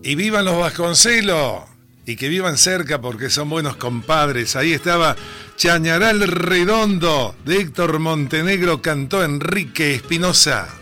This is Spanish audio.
Y vivan los Vasconcelos. Y que vivan cerca porque son buenos compadres. Ahí estaba Chañaral Redondo, de Héctor Montenegro, cantó Enrique Espinosa.